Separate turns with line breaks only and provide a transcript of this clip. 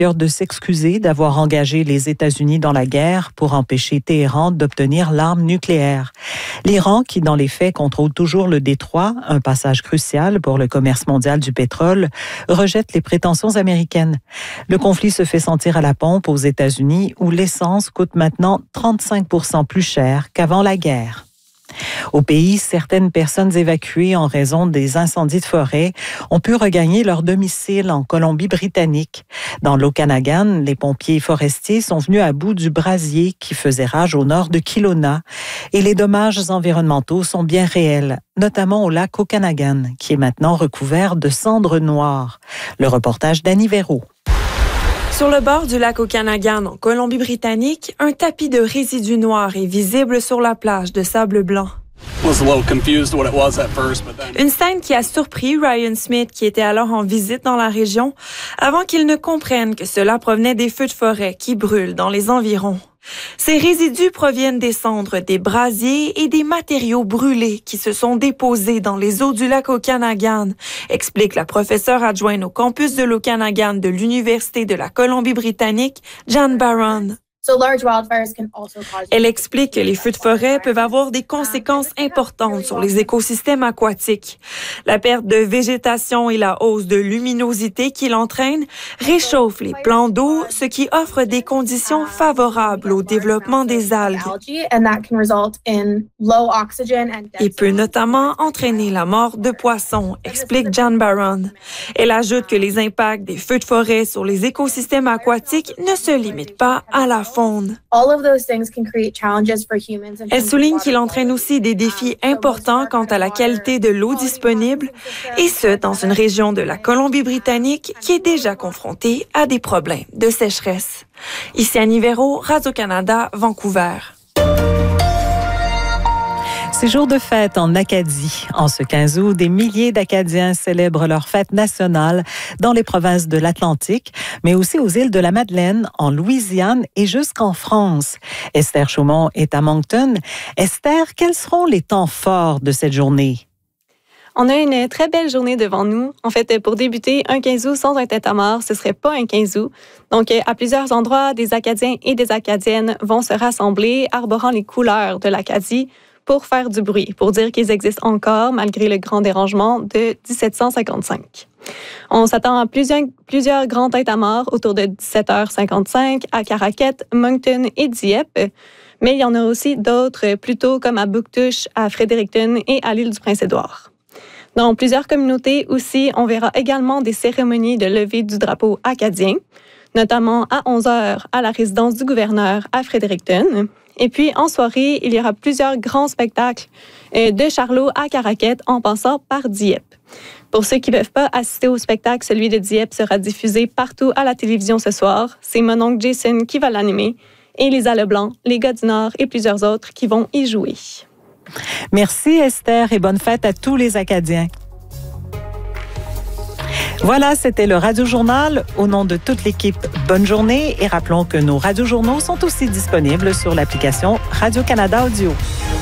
de s'excuser d'avoir engagé les États-Unis dans la guerre pour empêcher Téhéran d'obtenir l'arme nucléaire. L'Iran, qui dans les faits contrôle toujours le détroit, un passage crucial pour le commerce mondial du pétrole, rejette les prétentions américaines. Le conflit se fait sentir à la pompe aux États-Unis où l'essence coûte maintenant 35% plus cher qu'avant la guerre. Au pays, certaines personnes évacuées en raison des incendies de forêt ont pu regagner leur domicile en Colombie-Britannique. Dans l'Okanagan, les pompiers forestiers sont venus à bout du brasier qui faisait rage au nord de Kelowna et les dommages environnementaux sont bien réels, notamment au lac Okanagan, qui est maintenant recouvert de cendres noires. Le reportage d'Annie Véraud.
Sur le bord du lac Okanagan, en Colombie-Britannique, un tapis de résidus noirs est visible sur la plage de sable blanc. Une scène qui a surpris Ryan Smith, qui était alors en visite dans la région, avant qu'il ne comprenne que cela provenait des feux de forêt qui brûlent dans les environs. Ces résidus proviennent des cendres des brasiers et des matériaux brûlés qui se sont déposés dans les eaux du lac Okanagan, explique la professeure adjointe au campus de l'Okanagan de l'Université de la Colombie-Britannique, Jan Barron. Elle explique que les feux de forêt peuvent avoir des conséquences importantes sur les écosystèmes aquatiques. La perte de végétation et la hausse de luminosité qu'il entraîne réchauffent les plans d'eau, ce qui offre des conditions favorables au développement des algues. Et peut notamment entraîner la mort de poissons, explique Jan Barron. Elle ajoute que les impacts des feux de forêt sur les écosystèmes aquatiques ne se limitent pas à la faune. Elle souligne qu'il entraîne aussi des défis importants quant à la qualité de l'eau disponible, et ce, dans une région de la Colombie-Britannique qui est déjà confrontée à des problèmes de sécheresse. Ici Annie Véraud, Radio-Canada, Vancouver.
C'est jour de fête en Acadie. En ce 15 août, des milliers d'Acadiens célèbrent leur fête nationale dans les provinces de l'Atlantique, mais aussi aux îles de la Madeleine, en Louisiane et jusqu'en France. Esther Chaumont est à Moncton. Esther, quels seront les temps forts de cette journée?
On a une très belle journée devant nous. En fait, pour débuter, un 15 août sans un tête-à-mort, ce serait pas un 15 août. Donc, à plusieurs endroits, des Acadiens et des Acadiennes vont se rassembler, arborant les couleurs de l'Acadie, pour faire du bruit, pour dire qu'ils existent encore malgré le grand dérangement de 1755. On s'attend à plusieurs grands têtes-à-mort autour de 17h55 à Caraquet, Moncton et Dieppe. Mais il y en a aussi d'autres plus tôt comme à Bouctouche, à Fredericton et à l'île du Prince-Édouard. Dans plusieurs communautés aussi, on verra également des cérémonies de levée du drapeau acadien, notamment à 11h à la résidence du gouverneur à Fredericton. Et puis, en soirée, il y aura plusieurs grands spectacles de Charlot à Caraquet en passant par Dieppe. Pour ceux qui ne peuvent pas assister au spectacle, celui de Dieppe sera diffusé partout à la télévision ce soir. C'est mon oncle Jason qui va l'animer et Lisa Leblanc, les gars du Nord et plusieurs autres qui vont y jouer.
Merci Esther et bonne fête à tous les Acadiens. Voilà, c'était le Radio-Journal. Au nom de toute l'équipe, bonne journée et rappelons que nos radiojournaux sont aussi disponibles sur l'application Radio-Canada Audio.